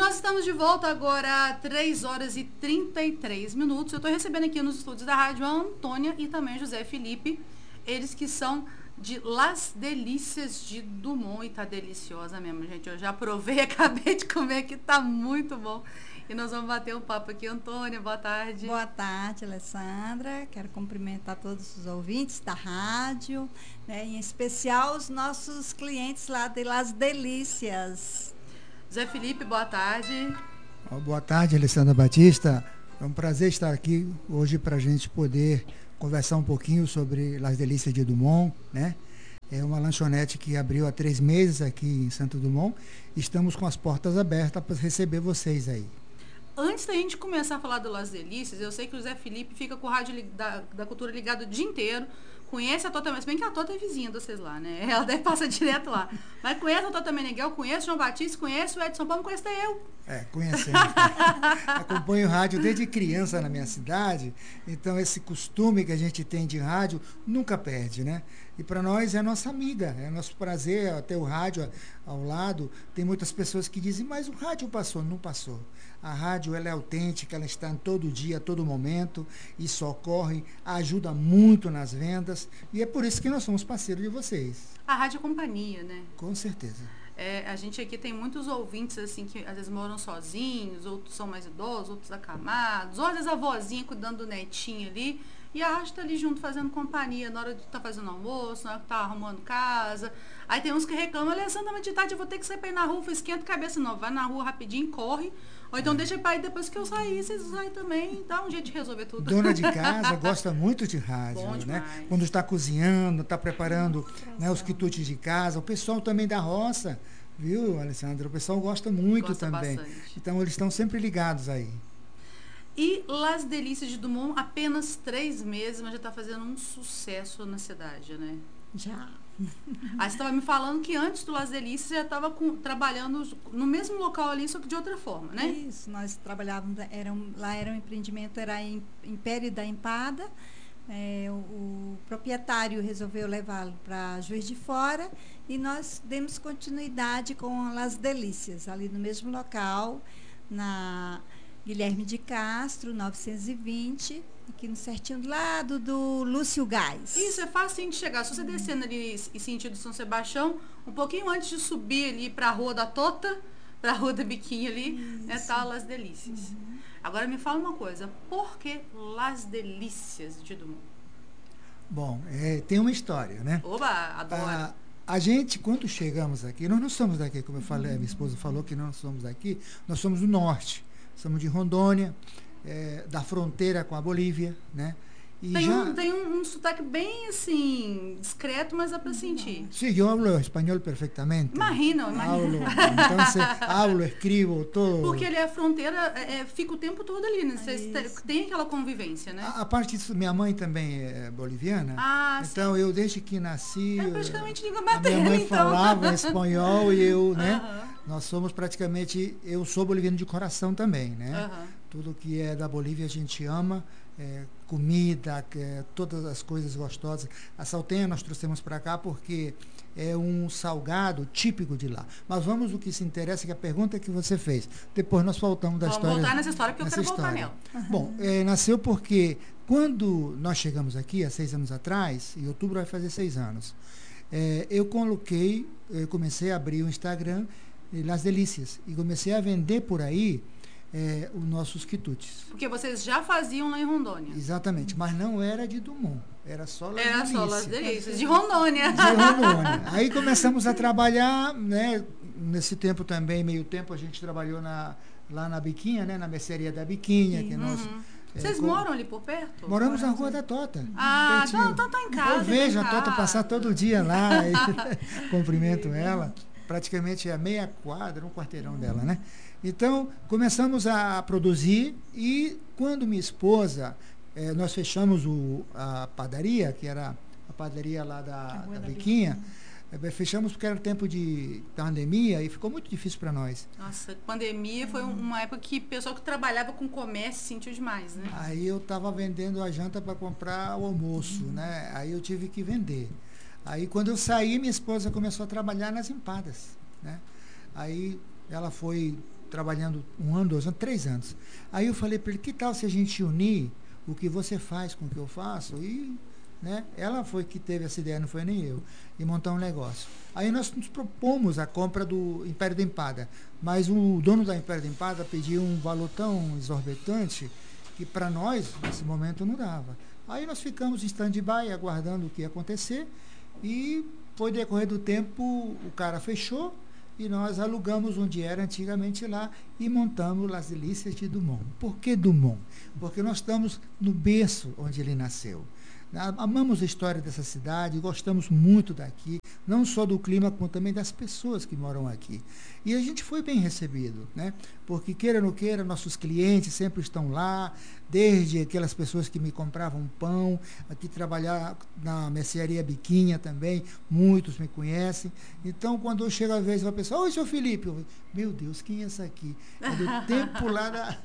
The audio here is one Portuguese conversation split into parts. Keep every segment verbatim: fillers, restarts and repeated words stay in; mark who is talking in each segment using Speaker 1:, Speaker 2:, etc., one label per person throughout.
Speaker 1: nós estamos de volta agora, três horas e trinta e três minutos. Eu estou recebendo aqui nos estúdios da rádio a Antônia e também José Felipe, eles que são de Las Delícias de Dumont, e tá deliciosa mesmo, gente. Eu já provei, acabei de comer aqui, tá muito bom. E nós vamos bater um papo aqui. Antônia, boa tarde.
Speaker 2: Boa tarde, Alessandra. Quero cumprimentar todos os ouvintes da rádio, né, em especial os nossos clientes lá de Las Delícias.
Speaker 1: Zé Felipe, boa tarde.
Speaker 3: Boa tarde, Alessandra Batista. É um prazer estar aqui hoje para a gente poder conversar um pouquinho sobre Las Delícias de Dumont, né? É uma lanchonete que abriu há três meses aqui em Santo Dumont. Estamos com as portas abertas para receber vocês aí.
Speaker 1: Antes da gente começar a falar do Las Delícias, eu sei que o Zé Felipe fica com o rádio da, da cultura ligado o dia inteiro, conhece a Tota, mas bem que a Tota é vizinha de vocês lá, né? Ela deve passar direto lá. Mas conhece a Tota Meneghel, conhece o João Batista, conhece o Edson Paulo, conhece até eu.
Speaker 3: É, conhecendo. Acompanho o rádio desde criança na minha cidade, então esse costume que a gente tem de rádio nunca perde, né? E para nós é nossa amiga, é nosso prazer ter o rádio ao lado. Tem muitas pessoas que dizem, mas o rádio passou. Não passou. A rádio ela é autêntica, ela está em todo dia, a todo momento, isso ocorre, ajuda muito nas vendas, e é por isso que nós somos parceiros de vocês.
Speaker 1: A rádio é companhia, né?
Speaker 3: Com certeza.
Speaker 1: É, a gente aqui tem muitos ouvintes assim que às vezes moram sozinhos, outros são mais idosos, outros acamados, ou às vezes a vozinha cuidando do netinho ali, e a rádio está ali junto fazendo companhia na hora de estar tá fazendo almoço, na hora que tá arrumando casa. Aí tem uns que reclamam, Alessandra, mas de tarde eu vou ter que sair para ir na rua, esquenta a cabeça. Não, vai na rua rapidinho, corre. Ou então deixa para ir depois que eu sair, vocês saem também, dá um jeito de resolver tudo.
Speaker 3: Dona de casa gosta muito de rádio, né? Quando está cozinhando, está preparando, né, os quitutes de casa, o pessoal também da roça, viu, Alessandra? O pessoal gosta muito gosta também. Bastante. Então eles estão sempre ligados aí.
Speaker 1: E Las Delícias de Dumont, apenas três meses, mas já está fazendo um sucesso na cidade, né?
Speaker 2: Já.
Speaker 1: Aí você estava me falando que antes do Las Delícias já estava trabalhando no mesmo local ali, só que de outra forma, né?
Speaker 2: Isso, nós trabalhávamos, era um, lá era um empreendimento, era em Império da Empada. É, o, o proprietário resolveu levá-lo para Juiz de Fora e nós demos continuidade com Las Delícias, ali no mesmo local, na Guilherme de Castro, novecentos e vinte, aqui no certinho do lado do Lúcio Gás.
Speaker 1: Isso, é fácil de chegar. Se você descendo ali em sentido São Sebastião, um pouquinho antes de subir ali para a Rua da Tota, para a Rua da Biquinha ali, né, tá Las Delícias. Uhum. Agora me fala uma coisa, por que Las Delícias de Dumont?
Speaker 3: Bom, é, tem uma história, né?
Speaker 1: Oba, adoro.
Speaker 3: A, a gente, quando chegamos aqui, nós não somos daqui, como eu falei, a minha esposa falou que nós somos daqui, nós somos do norte. Somos de Rondônia, é, da fronteira com a Bolívia, né?
Speaker 1: E tem já... um, tem um, um sotaque bem, assim, discreto, mas dá para sentir.
Speaker 3: Sim, eu falo espanhol perfeitamente.
Speaker 1: Imagina, imagina.
Speaker 3: Então, hablo, escrevo, todo.
Speaker 1: Porque ele é a fronteira, é, fica o tempo todo ali, né? Você é tem aquela convivência, né?
Speaker 3: A, a parte disso, minha mãe também é boliviana.
Speaker 1: Ah,
Speaker 3: então,
Speaker 1: sim.
Speaker 3: eu, desde que nasci...
Speaker 1: É praticamente língua materna,
Speaker 3: minha mãe
Speaker 1: então.
Speaker 3: falava espanhol e eu, né?
Speaker 1: Uh-huh.
Speaker 3: Nós somos praticamente... Eu sou boliviano de coração também, né?
Speaker 1: Uh-huh.
Speaker 3: Tudo que é da Bolívia a gente ama. É, comida, é, todas as coisas gostosas. A saltenha nós trouxemos para cá porque é um salgado típico de lá. Mas vamos o que se interessa, que é a pergunta que você fez. Depois nós faltamos da
Speaker 1: vamos
Speaker 3: história.
Speaker 1: Vamos voltar nessa história, porque eu quero
Speaker 3: história.
Speaker 1: voltar nela.
Speaker 3: Bom, é, nasceu porque quando nós chegamos aqui, há seis anos atrás, em outubro vai fazer seis anos, é, eu coloquei, eu comecei a abrir o Instagram Las Delícias e comecei a vender por aí É, os nossos quitutes.
Speaker 1: Porque vocês já faziam lá em Rondônia.
Speaker 3: Exatamente, mas não era de Dumont, era só Las
Speaker 1: Era
Speaker 3: Delícias.
Speaker 1: só Las Delícias, de Rondônia.
Speaker 3: De Rondônia. Aí começamos a trabalhar, né, nesse tempo também, meio tempo, a gente trabalhou na, lá na Biquinha, né, na mercearia da Biquinha. Que
Speaker 1: uhum.
Speaker 3: nós,
Speaker 1: Vocês
Speaker 3: é,
Speaker 1: moram ali por perto?
Speaker 3: Moramos na Rua da Tota.
Speaker 1: Ah, então, então tá em casa.
Speaker 3: Eu vejo
Speaker 1: tá
Speaker 3: a Tota passar todo dia lá e cumprimento ela. Praticamente a meia quadra, um quarteirão dela, né? Então, começamos a produzir e quando minha esposa, eh, nós fechamos o, a padaria, que era a padaria lá da, da Biquinha, eh, fechamos porque era tempo de pandemia e ficou muito difícil para nós.
Speaker 1: Nossa, pandemia foi uma época que o pessoal que trabalhava com comércio sentiu demais, né?
Speaker 3: Aí eu estava vendendo a janta para comprar o almoço, uhum. né? Aí eu tive que vender. Aí quando eu saí, minha esposa começou a trabalhar nas empadas, né? Aí ela foi trabalhando um ano, dois anos, três anos. Aí eu falei para ele, que tal se a gente unir o que você faz com o que eu faço? E, né, ela foi que teve essa ideia, não foi nem eu, e montar um negócio. Aí nós nos propomos a compra do Império da Empada, mas o dono da Império da Empada pediu um valor tão exorbitante que para nós, nesse momento, não dava. Aí nós ficamos em stand-by, aguardando o que ia acontecer, e foi decorrer do tempo, o cara fechou, e nós alugamos onde era antigamente lá e montamos Las Delícias de Drummond. Por que Drummond? Porque nós estamos no berço onde ele nasceu. Amamos a história dessa cidade, gostamos muito daqui, não só do clima, como também das pessoas que moram aqui. E a gente foi bem recebido, né? Porque, queira ou não queira, nossos clientes sempre estão lá, desde aquelas pessoas que me compravam pão, aqui trabalhar na mercearia Biquinha também, muitos me conhecem. Então, quando eu chego a vez, vai pensar, oi, seu Felipe, eu, meu Deus, quem é essa aqui? É do tempo lá da,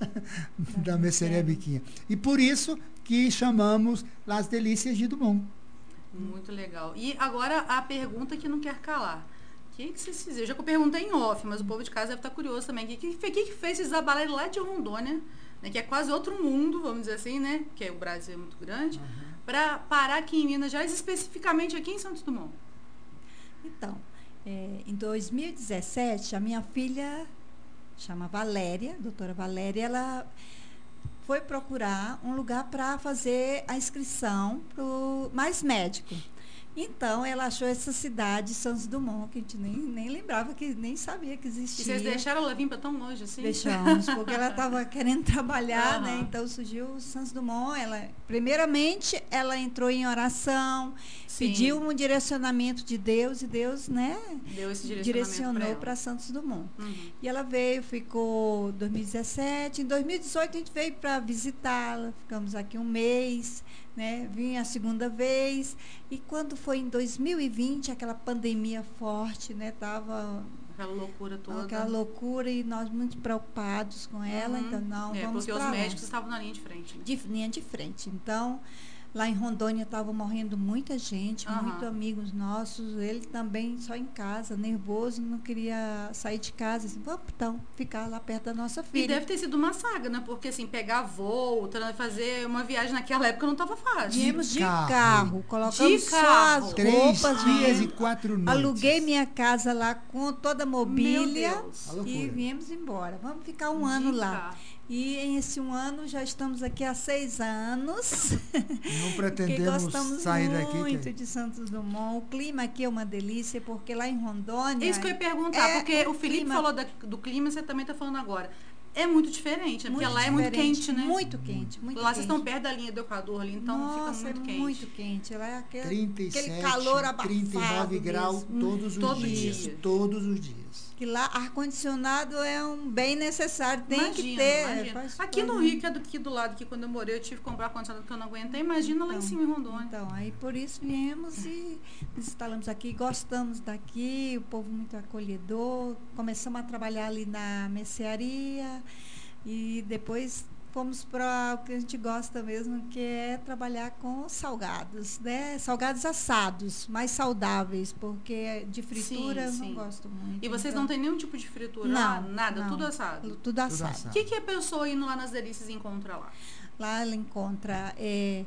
Speaker 3: da mercearia Biquinha. E por isso que chamamos Las Delícias de Drummond.
Speaker 1: Muito legal. E agora a pergunta que não quer calar. O que, que vocês fizeram? Eu já que eu perguntei em off, mas o povo de casa deve estar curioso também. O que, que, que, que fez esses abaleiros lá de Rondônia, né, que é quase outro mundo, vamos dizer assim, né? Que o Brasil é muito grande, uhum, para parar aqui em Minas Gerais, especificamente aqui em Santos Dumont?
Speaker 2: Então, é, em dois mil e dezessete, a minha filha, chama Valéria, doutora Valéria, ela foi procurar um lugar para fazer a inscrição para o mais médico. Então, ela achou essa cidade, Santos Dumont, que a gente nem, nem lembrava, que nem sabia que existia.
Speaker 1: E vocês deixaram ela vir para tão longe assim?
Speaker 2: Deixamos, porque ela estava querendo trabalhar, uhum, né? Então, surgiu o Santos Dumont. Ela, primeiramente, ela entrou em oração, sim, pediu um direcionamento de Deus, e Deus, né,
Speaker 1: deu esse
Speaker 2: direcionou para Santos Dumont. Uhum. E ela veio, ficou em dois mil e dezessete. Em dois mil e dezoito, a gente veio para visitá-la, ficamos aqui um mês, né? Vim a segunda vez. E quando foi em dois mil e vinte, aquela pandemia forte, né? Tava
Speaker 1: aquela loucura toda.
Speaker 2: Aquela loucura, e nós muito preocupados com ela. Uhum. Então, não,
Speaker 1: é,
Speaker 2: vamos
Speaker 1: porque os
Speaker 2: lá.
Speaker 1: médicos estavam na linha de frente. Né?
Speaker 2: De linha de frente. Então, lá em Rondônia estava morrendo muita gente, uhum, muitos amigos nossos. Ele também só em casa, nervoso, não queria sair de casa. Assim, vamos então ficar lá perto da nossa filha.
Speaker 1: E deve ter sido uma saga, né? Porque assim, pegar voo, fazer uma viagem naquela época não estava fácil.
Speaker 2: Viemos de carro, carro colocamos
Speaker 1: de
Speaker 2: só
Speaker 1: carro.
Speaker 2: as
Speaker 3: Três
Speaker 2: roupas.
Speaker 3: dias e quatro noites.
Speaker 2: Aluguei minha casa lá com toda a mobília.
Speaker 1: Meu Deus.
Speaker 2: E viemos embora. Vamos ficar um
Speaker 1: de
Speaker 2: ano lá.
Speaker 1: Carro.
Speaker 2: E em esse um ano já estamos aqui há seis anos.
Speaker 3: Não pretendemos sair daqui.
Speaker 2: Gostamos muito de Santos Dumont. O clima aqui é uma delícia, porque lá em Rondônia...
Speaker 1: Isso que eu ia perguntar,
Speaker 2: é
Speaker 1: porque
Speaker 2: um
Speaker 1: o Felipe
Speaker 2: clima...
Speaker 1: falou da, do clima, você também está falando agora. É muito diferente, né? Porque
Speaker 2: muito
Speaker 1: lá é muito quente, né?
Speaker 2: Muito quente, muito
Speaker 1: lá
Speaker 2: quente.
Speaker 1: vocês estão perto da linha do Equador ali, então
Speaker 2: Nossa,
Speaker 1: fica muito
Speaker 2: é
Speaker 1: quente.
Speaker 2: muito quente. Lá é aquele,
Speaker 3: trinta e sete,
Speaker 2: aquele calor abafado
Speaker 3: trinta e nove graus todos os
Speaker 1: Todo
Speaker 3: dias.
Speaker 1: dia.
Speaker 3: Todos os dias.
Speaker 2: Que lá ar-condicionado é um bem necessário, tem
Speaker 1: imagina,
Speaker 2: que ter.
Speaker 1: Imagina.
Speaker 2: Faz
Speaker 1: aqui no
Speaker 2: coisa.
Speaker 1: Rio, que é do, aqui do lado, que quando eu morei, eu tive que comprar ar-condicionado que eu não aguentei. Imagina então, lá em cima em Rondônia.
Speaker 2: Então, aí por isso viemos e nos instalamos aqui, gostamos daqui, o povo muito acolhedor. Começamos a trabalhar ali na mercearia e depois fomos para o que a gente gosta mesmo, que é trabalhar com salgados, né? Salgados assados, mais saudáveis, porque de fritura
Speaker 1: sim,
Speaker 2: eu
Speaker 1: sim.
Speaker 2: não gosto muito.
Speaker 1: E vocês
Speaker 2: então,
Speaker 1: não têm nenhum tipo de fritura
Speaker 2: não,
Speaker 1: lá? Nada?
Speaker 2: Não,
Speaker 1: tudo assado?
Speaker 2: Tudo assado.
Speaker 1: O que, que a pessoa indo lá nas Delícias encontra lá?
Speaker 2: Lá ela encontra é,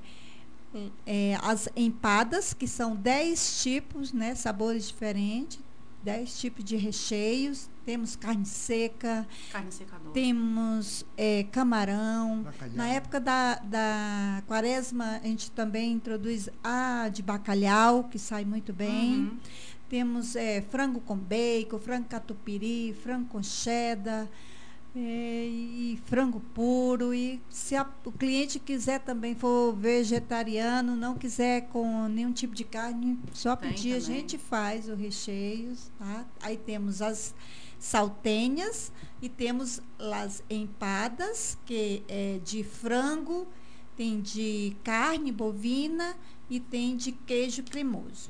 Speaker 2: é, as empadas, que são dez tipos, né? Sabores diferentes, dez tipos de recheios. Temos carne seca,
Speaker 1: carne seca adoro.
Speaker 2: Temos é, camarão.
Speaker 3: Bacalhau.
Speaker 2: Na época da, da quaresma, a gente também introduz a de bacalhau, que sai muito bem.
Speaker 1: Uhum.
Speaker 2: Temos é, frango com bacon, frango catupiry, frango com cheddar, é, e frango puro. E se a, o cliente quiser também for vegetariano, não quiser com nenhum tipo de carne, só
Speaker 1: Tem
Speaker 2: pedir, a
Speaker 1: também.
Speaker 2: gente faz o recheio, tá? Aí temos as saltenhas e temos as empadas, que é de frango, tem de carne bovina e tem de queijo cremoso.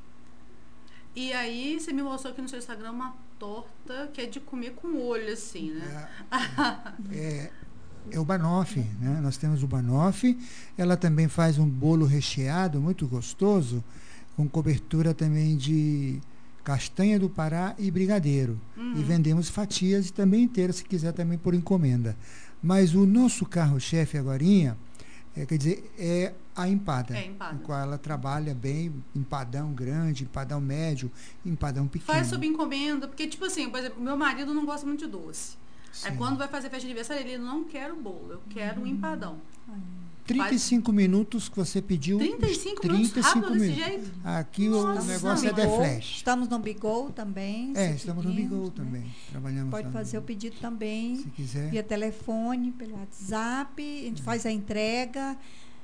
Speaker 1: E aí você me mostrou aqui no seu Instagram uma torta que é de comer com olho, assim, né?
Speaker 3: É, é, é o banoffee, né? Nós temos o banoffee. Ela também faz um bolo recheado muito gostoso, com cobertura também de castanha do Pará e brigadeiro. Uhum. E vendemos fatias e também inteiras, se quiser também por encomenda. Mas o nosso carro-chefe agorinha, é, quer dizer, é a empada.
Speaker 1: É empada.
Speaker 3: Com qual ela trabalha bem, empadão grande, empadão médio, empadão pequeno.
Speaker 1: Faz sob encomenda, porque, tipo assim, por exemplo, meu marido não gosta muito de doce. Sim. Aí quando vai fazer festa de aniversário, ele não quer o bolo, eu quero um empadão.
Speaker 3: trinta e cinco Faz... minutos que você pediu.
Speaker 1: trinta e cinco minutos? Rápido desse jeito?
Speaker 3: Aqui
Speaker 1: Nossa,
Speaker 3: o negócio é de flash.
Speaker 2: Estamos no Bigol também.
Speaker 3: É, estamos no Bigol
Speaker 2: né?
Speaker 3: também. Trabalhamos
Speaker 2: Pode
Speaker 3: também.
Speaker 2: fazer o pedido também.
Speaker 3: Se quiser.
Speaker 2: Via telefone, pelo WhatsApp. A gente uhum. faz a entrega.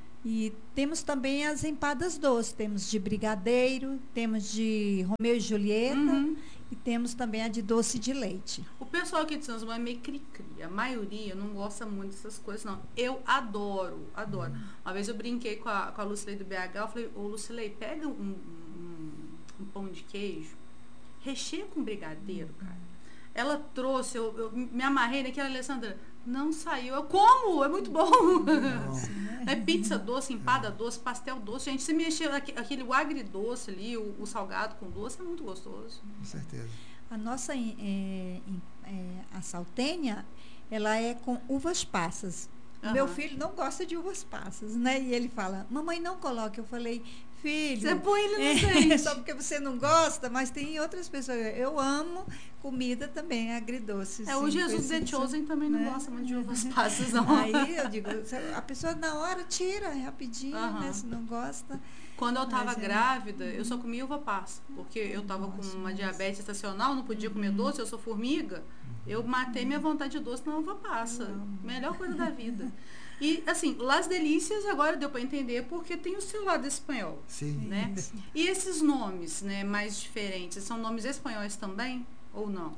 Speaker 2: E temos também as empadas doces. Temos de brigadeiro, temos de Romeu e Julieta. Uhum. E temos também a de doce de leite.
Speaker 1: O pessoal aqui de São João é meio cri-cri. A maioria não gosta muito dessas coisas, não. Eu adoro, adoro. Uhum. Uma vez eu brinquei com a, com a Lucilei do B H. Eu falei, ô Lucilei, pega um, um, um pão de queijo, recheia com brigadeiro, cara. Ela trouxe, eu, eu me amarrei naquela, Alessandra, não saiu. Eu como, é muito bom. Nossa, né? É pizza doce, empada é. doce, pastel doce. Gente, se mexer aquele o agridoce ali, o, o salgado com doce, é muito gostoso.
Speaker 3: Com certeza.
Speaker 2: A nossa é, é, a saltenha, ela é com uvas passas. Uhum. Meu filho não gosta de uvas passas, né? E ele fala, mamãe, não coloque. Eu falei, filho...
Speaker 1: Você põe ele no
Speaker 2: é,
Speaker 1: dente.
Speaker 2: Só porque você não gosta, mas tem outras pessoas. Eu amo comida também, agridoce.
Speaker 1: É, o Jesus de Chosen também não né? gosta muito de uvas passas, não.
Speaker 2: Aí eu digo, a pessoa na hora tira rapidinho, uhum. né? Se não gosta...
Speaker 1: Quando eu estava grávida, eu só comia uva passa, porque eu estava com uma diabetes estacional, não podia comer doce, eu sou formiga. Eu matei minha vontade de doce na uva passa. Melhor coisa da vida. E, assim, Las Delícias agora deu para entender porque tem o seu lado espanhol.
Speaker 3: Sim.
Speaker 1: Né? E esses nomes, né, mais diferentes, são nomes espanhóis também ou não?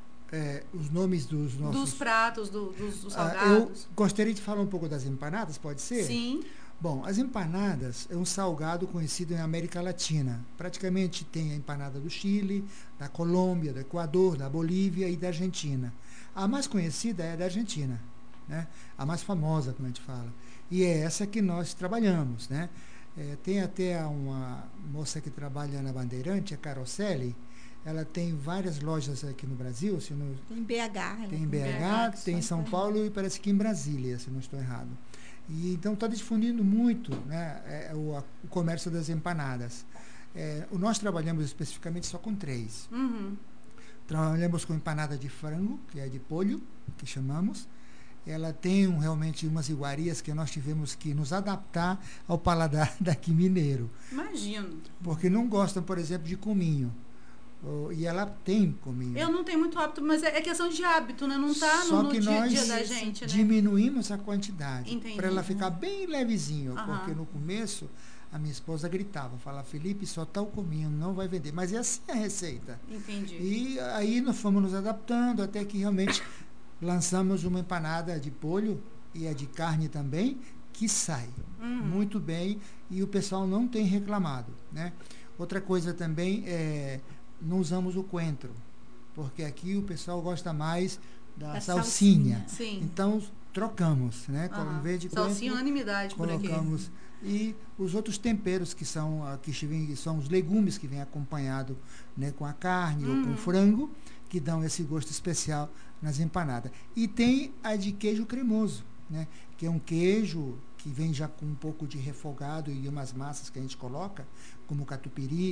Speaker 3: É, os nomes dos nossos...
Speaker 1: Dos pratos, do, dos, dos salgados.
Speaker 3: Ah, eu gostaria de falar um pouco das empanadas, pode ser?
Speaker 1: Sim.
Speaker 3: Bom, as empanadas é um salgado conhecido em América Latina. Praticamente tem a empanada do Chile, da Colômbia, do Equador, da Bolívia e da Argentina. A mais conhecida é a da Argentina, né? A mais famosa, como a gente fala. E é essa que nós trabalhamos, né? É, tem até uma moça que trabalha na Bandeirante, a Caroselli. Ela tem várias lojas aqui no Brasil. Se não...
Speaker 2: Tem em B H.
Speaker 3: Tem em B H, B H tem em São Paulo e parece que em Brasília, se não estou errado. E, então está difundindo muito, né, é, o, a, o comércio das empanadas. É, nós trabalhamos especificamente só com três.
Speaker 1: Uhum.
Speaker 3: Trabalhamos com empanada de frango, que é de polho, que chamamos. Ela tem um, realmente umas iguarias que nós tivemos que nos adaptar ao paladar daqui mineiro.
Speaker 1: Imagino.
Speaker 3: Porque não gostam, por exemplo, de cominho. Oh, e ela tem cominho.
Speaker 1: Eu não tenho muito hábito, mas é, é questão de hábito, né? Não está no, no dia a dia da gente, né?
Speaker 3: Diminuímos a quantidade para ela ficar
Speaker 1: uhum.
Speaker 3: bem levezinho,
Speaker 1: uhum.
Speaker 3: porque no começo a minha esposa gritava, falava, Felipe, só tá o cominho, não vai vender. Mas é assim a receita.
Speaker 1: Entendi.
Speaker 3: E aí nós fomos nos adaptando até que realmente lançamos uma empanada de polho e a de carne também, que sai uhum. muito bem e o pessoal não tem reclamado, né? Outra coisa também é não usamos o coentro, porque aqui o pessoal gosta mais da, da salsinha.
Speaker 1: salsinha.
Speaker 3: Então, trocamos, né?
Speaker 1: Uhum.
Speaker 3: Em vez de
Speaker 1: salsinha,
Speaker 3: coentro,
Speaker 1: unanimidade por aqui.
Speaker 3: Colocamos. E os outros temperos, que são, que vem, são os legumes que vêm acompanhado, né, com a carne uhum. ou com o frango, que dão esse gosto especial nas empanadas. E tem a de queijo cremoso, né? Que é um queijo que vem já com um pouco de refogado e umas massas que a gente coloca, como o catupiry,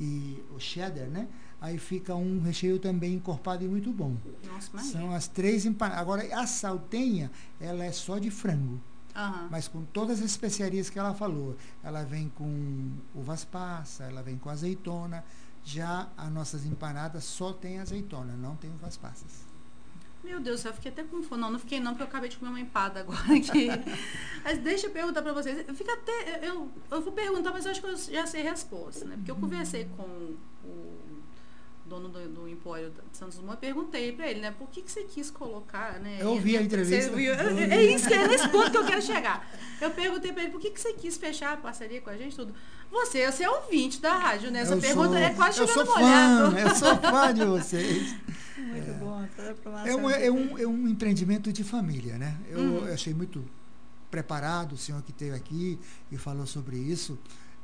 Speaker 3: e o cheddar, né? Aí fica um recheio também encorpado e muito bom.
Speaker 1: Nossa,
Speaker 3: são as três empanadas. Agora, a saltenha, ela é só de frango.
Speaker 1: Uhum.
Speaker 3: Mas com todas as especiarias que ela falou. Ela vem com uvas passa, ela vem com azeitona. Já as nossas empanadas só tem azeitona, não tem uvas passas.
Speaker 1: Meu Deus, eu fiquei até com fome. Não, não fiquei não, porque eu acabei de comer uma empada agora aqui. Mas deixa eu perguntar para vocês. Fica até, eu, eu vou perguntar, mas eu acho que eu já sei a resposta, né? Porque eu conversei com o dono do, do Empório de Santos Dumont, eu perguntei para ele, né? Por que, que você quis colocar, né?
Speaker 3: Eu ouvi a entrevista.
Speaker 1: Viu, é isso, é nesse ponto que eu quero chegar. Eu perguntei para ele, por que, que você quis fechar a parceria com a gente, tudo? Você, você é ouvinte da rádio, né? Essa eu pergunta sou, é quase chegando molhado.
Speaker 3: Eu sou fã de vocês.
Speaker 2: Muito é. bom.
Speaker 3: É um, é, um, é um empreendimento de família, né? Eu uhum. achei muito preparado o senhor que esteve aqui e falou sobre isso.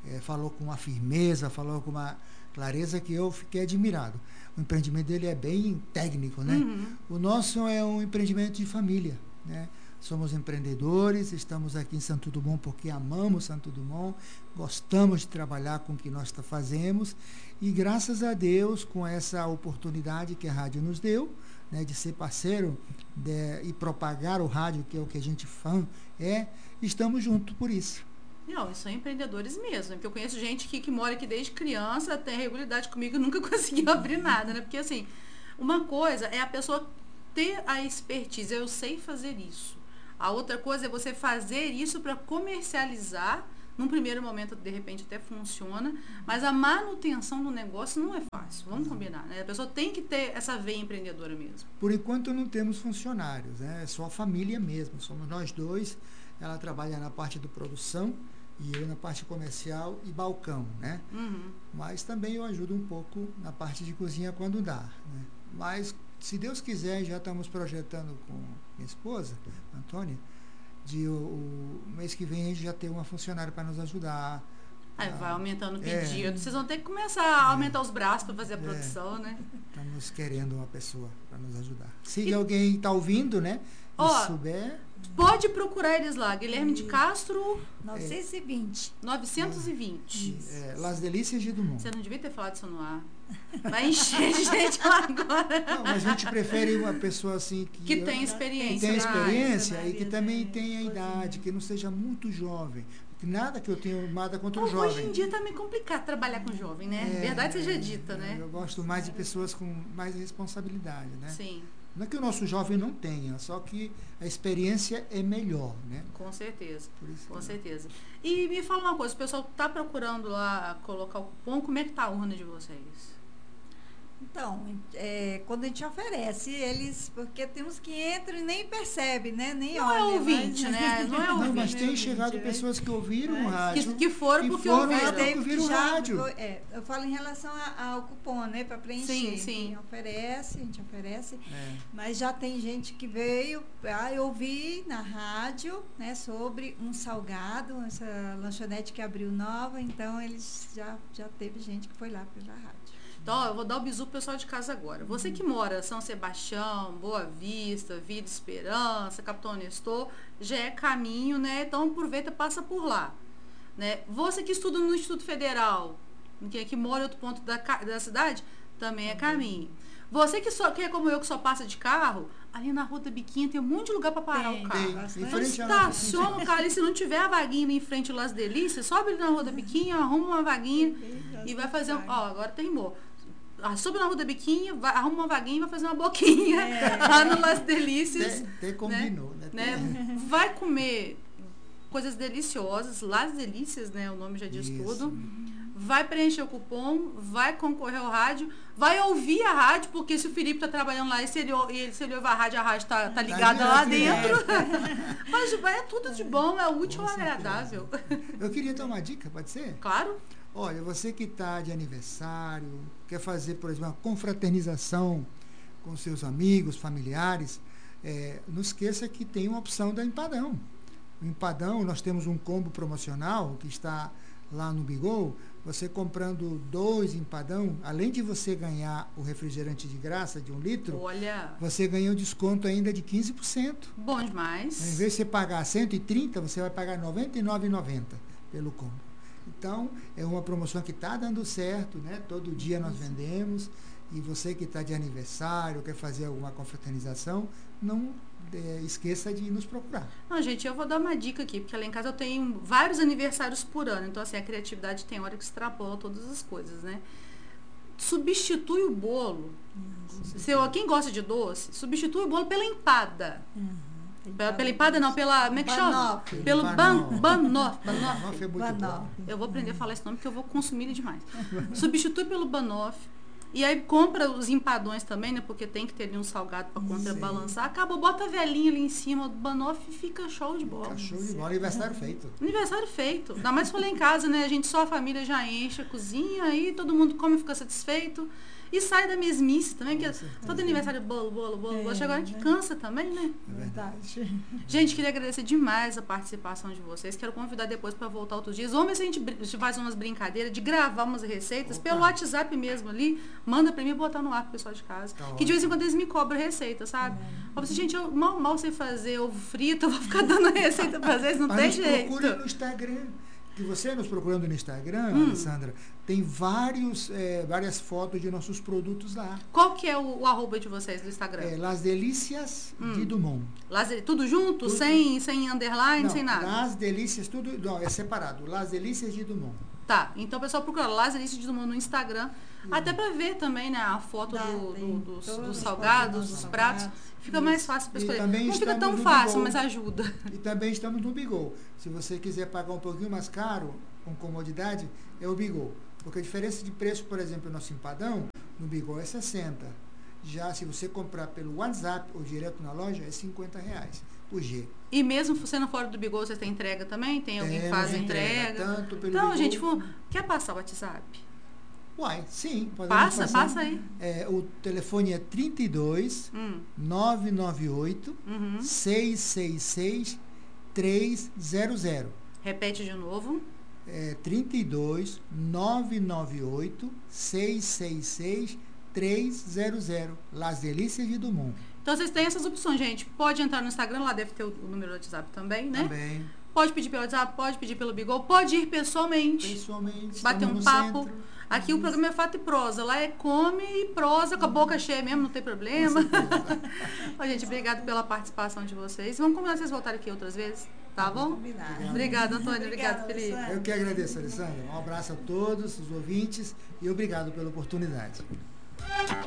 Speaker 3: é, falou com uma firmeza, falou com uma clareza que eu fiquei admirado. O empreendimento dele é bem técnico, né?
Speaker 1: Uhum.
Speaker 3: O nosso é um empreendimento de família, né? Somos empreendedores, estamos aqui em Santo Dumont porque amamos Santo Dumont, gostamos de trabalhar com o que nós fazemos e graças a Deus, com essa oportunidade que a rádio nos deu, né, de ser parceiro de, e propagar o rádio, que é o que a gente fã é, estamos juntos por isso.
Speaker 1: Não, são empreendedores mesmo, porque eu conheço gente que, que mora aqui desde criança, tem regularidade comigo e nunca conseguiu abrir nada, né? Porque assim, uma coisa é a pessoa ter a expertise, eu sei fazer isso. A outra coisa é você fazer isso para comercializar. Num primeiro momento, de repente, até funciona, mas a manutenção do negócio não é fácil. Vamos combinar, né? A pessoa tem que ter essa veia empreendedora mesmo.
Speaker 3: Por enquanto, não temos funcionários, né? É só a família mesmo. Somos nós dois. Ela trabalha na parte de produção e eu na parte comercial e balcão, né?
Speaker 1: Uhum.
Speaker 3: Mas também eu ajudo um pouco na parte de cozinha quando dá, né? Mas, se Deus quiser, já estamos projetando com minha esposa, Antônia, de o, o mês que vem a gente já ter uma funcionária para nos ajudar.
Speaker 1: Aí vai aumentando o
Speaker 3: É.
Speaker 1: pedido. Vocês vão ter que começar a aumentar os braços para fazer a produção, né?
Speaker 3: Estamos querendo uma pessoa para nos ajudar. Se
Speaker 1: E-
Speaker 3: alguém está ouvindo, né? E
Speaker 1: Ó,
Speaker 3: souber,
Speaker 1: Pode procurar eles lá. Guilherme de Castro,
Speaker 2: novecentos e vinte.
Speaker 1: novecentos e vinte.
Speaker 3: é, Las Delícias de Dumont.
Speaker 1: Você não devia ter falado isso no ar. Vai encher de gente lá agora.
Speaker 3: Não, mas a gente prefere uma pessoa assim que,
Speaker 1: Que tem
Speaker 3: que
Speaker 1: experiência.
Speaker 3: tem
Speaker 1: na
Speaker 3: experiência
Speaker 2: Maria
Speaker 3: e que também
Speaker 2: também,
Speaker 3: tenha
Speaker 2: cozinha.
Speaker 3: idade, que não seja muito jovem. Que nada que eu tenha nada contra o
Speaker 1: Hoje
Speaker 3: jovem.
Speaker 1: em dia tá meio complicado trabalhar com jovem, né?
Speaker 3: É,
Speaker 1: Verdade seja
Speaker 3: é,
Speaker 1: dita, né?
Speaker 3: Eu gosto mais de pessoas com mais responsabilidade, né?
Speaker 1: Sim,
Speaker 3: Não é que o nosso jovem não tenha, só que a experiência é melhor, né?
Speaker 1: com certeza.
Speaker 3: Por isso
Speaker 1: Com
Speaker 3: que-
Speaker 1: certeza. E me fala uma coisa, o pessoal tá procurando lá colocar o cupom, como é que tá a urna de vocês?
Speaker 2: Então, é, quando a gente oferece, eles, porque tem uns que entram e nem percebem, né? Nem
Speaker 1: Não é
Speaker 2: olham,
Speaker 1: ouvinte,
Speaker 2: mas-
Speaker 1: né? Não é
Speaker 3: Não,
Speaker 1: ouvinte.
Speaker 3: mas tem
Speaker 2: ouvinte,
Speaker 3: chegado
Speaker 2: né?
Speaker 3: pessoas que ouviram o
Speaker 2: É,
Speaker 3: rádio.
Speaker 1: Que, que foram
Speaker 3: que
Speaker 1: porque
Speaker 3: foram
Speaker 1: ouviram.
Speaker 3: Mas tem-
Speaker 2: Teve
Speaker 3: vira
Speaker 2: que
Speaker 3: o
Speaker 2: já-
Speaker 3: rádio.
Speaker 2: é, eu falo em relação a- ao cupom, né? Para preencher.
Speaker 1: Sim, sim.
Speaker 2: Quem oferece, a gente oferece.
Speaker 3: É.
Speaker 2: Mas já tem gente que veio, ah, eu ouvi na rádio, né, sobre um salgado, essa lanchonete que abriu nova, então eles já, já teve gente que foi lá pela rádio.
Speaker 1: Então, ó, eu vou dar o bisu pro pessoal de casa agora. Você que mora São Sebastião, Boa Vista, Vida Esperança, Capitão Nestor, já é caminho, né? Então aproveita e passa por lá. Né? Você que estuda no Instituto Federal, que, que mora em outro ponto da, ca- da cidade, também é caminho. Você que, só, que é como eu, que só passa de carro, ali na Rua da Biquinha tem um monte de lugar para parar
Speaker 2: Tem,
Speaker 1: o carro.
Speaker 3: Tem,
Speaker 2: bastante.
Speaker 3: em
Speaker 1: Então
Speaker 3: frente à nossa-
Speaker 1: estaciona o carro ali, se não tiver a vaguinha ali em frente ao Las Delícias, sobe ali na Rua da Biquinha, arruma uma vaguinha e vai fazer um. Ó, agora terminou. Ah, sobe na Rua da Biquinha, vai, arruma uma vaguinha e vai fazer uma boquinha
Speaker 2: É.
Speaker 1: lá no Las Delícias.
Speaker 3: Até, até combinou, né?
Speaker 1: Né? Vai comer coisas deliciosas, Las Delícias, né? O nome já diz
Speaker 3: Isso.
Speaker 1: tudo. Vai preencher o cupom, vai concorrer ao rádio, vai ouvir a rádio, porque se o Felipe tá trabalhando lá e se ele, ou- e se ele ouvir a rádio, a rádio tá, tá ligada lá
Speaker 3: direto,
Speaker 1: dentro. Mas vai, é tudo de bom, é útil
Speaker 3: Com
Speaker 1: ou agradável.
Speaker 3: Eu queria dar uma dica, pode ser?
Speaker 1: Claro.
Speaker 3: Olha, você que está de aniversário, quer fazer, por exemplo, uma confraternização com seus amigos, familiares, é, não esqueça que tem uma opção da Empadão. O Empadão, nós temos um combo promocional que está lá no Bigol. Você comprando dois Empadão, além de você ganhar o refrigerante de graça de um litro,
Speaker 1: Olha,
Speaker 3: você ganha um desconto ainda de quinze por cento.
Speaker 1: bom demais.
Speaker 3: Em vez de você pagar cento e trinta, você vai pagar noventa e nove reais e noventa centavos pelo combo. Então, é uma promoção que está dando certo, né? Todo dia nós vendemos. E você que está de aniversário, quer fazer alguma confraternização, não é, esqueça de nos procurar.
Speaker 1: Não, gente, eu vou dar uma dica aqui, porque lá em casa eu tenho vários aniversários por ano. Então, assim, a criatividade tem hora que extrapola todas as coisas, né? Substitui o bolo. Se eu, quem gosta de doce, substitui o bolo pela empada. Pela, pela empada não, pela. Como é que chama?
Speaker 2: Banoffee.
Speaker 1: Pelo ban,
Speaker 3: Banoffee.
Speaker 1: banoffee. Banoffee.
Speaker 3: Banoffee é muito bom.
Speaker 2: Banoffee.
Speaker 1: Eu vou aprender a falar esse nome porque eu vou consumir ele demais. Substitui pelo banoffee. E aí compra os empadões também, né? Porque tem que ter ali um salgado para contrabalançar. Acaba, bota a velhinha ali em cima do banoffee e fica show de bola.
Speaker 3: Fica show de bola, aniversário feito.
Speaker 1: Aniversário feito. Ainda mais se for lá em casa, né? A gente só a família já enche a cozinha, aí todo mundo come e fica satisfeito. E sai da mesmice também, que
Speaker 3: Com certeza.
Speaker 1: todo aniversário bolo, bolo, bolo, bolo.
Speaker 2: É,
Speaker 1: Chega a hora que
Speaker 2: né?
Speaker 1: cansa também, né?
Speaker 2: É verdade.
Speaker 1: Gente, queria agradecer demais a participação de vocês. Quero convidar depois para voltar outros dias. Vamos ver se a gente br- faz umas brincadeiras de gravar umas receitas
Speaker 3: Opa.
Speaker 1: pelo WhatsApp mesmo ali. Manda para mim e botar no ar pro pessoal de casa.
Speaker 3: Tá
Speaker 1: que de vez em
Speaker 3: ótimo.
Speaker 1: quando eles me cobram receita, sabe? Eu falei assim, gente, eu mal, mal sei fazer ovo frito, eu vou ficar dando receita para vocês, não
Speaker 3: Mas
Speaker 1: tem
Speaker 3: nos
Speaker 1: jeito.
Speaker 3: procure no Instagram. Que você nos procurando no Instagram,
Speaker 1: Hum.
Speaker 3: Alessandra, tem vários, é, várias fotos de nossos produtos lá.
Speaker 1: Qual que é o, o arroba de vocês do Instagram?
Speaker 3: É, Las Delícias
Speaker 1: Hum.
Speaker 3: de Dumont.
Speaker 1: Lazer- tudo junto?
Speaker 3: Tudo.
Speaker 1: Sem, sem underline,
Speaker 3: Não,
Speaker 1: sem nada?
Speaker 3: Las Delícias, tudo. Não, é separado. Las Delícias de Dumont.
Speaker 1: Tá, então o pessoal procura Lazarista de Dumont no Instagram, até para ver também, né, a foto
Speaker 2: Dá,
Speaker 1: do,
Speaker 2: tem
Speaker 1: do- dos,
Speaker 2: todas
Speaker 1: dos
Speaker 2: as
Speaker 1: salgados,
Speaker 2: fotos
Speaker 1: dos
Speaker 2: dos
Speaker 1: pratos.
Speaker 2: salgados.
Speaker 1: Fica mais fácil para
Speaker 3: E
Speaker 1: escolher.
Speaker 3: também
Speaker 1: Não fica
Speaker 3: estamos
Speaker 1: tão
Speaker 3: no
Speaker 1: fácil,
Speaker 3: Bigol.
Speaker 1: mas ajuda.
Speaker 3: E também estamos no Bigol. Se você quiser pagar um pouquinho mais caro, com comodidade, é o Bigol. Porque a diferença de preço, por exemplo, no nosso empadão, no Bigol é sessenta. Já se você comprar pelo WhatsApp ou direto na loja, é cinquenta reais o G.
Speaker 1: E mesmo sendo fora do Bigol, vocês têm entrega também? Tem alguém que faz a
Speaker 3: Temos
Speaker 1: entrega?
Speaker 3: Tanto pelo
Speaker 1: Então,
Speaker 3: Bigol-
Speaker 1: gente, fu- quer passar o WhatsApp?
Speaker 3: Uai, sim. podemos
Speaker 1: Passa,
Speaker 3: passar.
Speaker 1: passa aí.
Speaker 3: É, o telefone é trinta e dois,
Speaker 1: Hum,
Speaker 3: nove nove oito,
Speaker 1: uhum.
Speaker 3: seis seis seis, três zero zero.
Speaker 1: Repete de novo.
Speaker 3: É trinta e dois, nove nove oito, seis seis seis, três zero zero. Las Delícias de Dumont.
Speaker 1: Então, vocês têm essas opções, gente. Pode entrar no Instagram, lá deve ter o, o número do WhatsApp também, né?
Speaker 3: Também.
Speaker 1: Pode pedir pelo WhatsApp, pode pedir pelo Bigol, pode ir pessoalmente.
Speaker 3: Pessoalmente.
Speaker 1: Bater
Speaker 3: estamos
Speaker 1: um
Speaker 3: no
Speaker 1: papo.
Speaker 3: centro.
Speaker 1: Aqui o programa é fato e prosa. Lá é come e prosa, com a boca cheia mesmo, não tem problema.
Speaker 3: Com certeza.
Speaker 1: Ó, gente, obrigado pela participação de vocês. Vamos combinar vocês voltarem aqui outras vezes, tá bom?
Speaker 2: Combinado.
Speaker 1: Obrigada, Antônio. Obrigado,
Speaker 2: Obrigada,
Speaker 1: Felipe.
Speaker 2: Alessandra.
Speaker 3: Eu que agradeço, Alessandra. Um abraço a todos os ouvintes e obrigado pela oportunidade.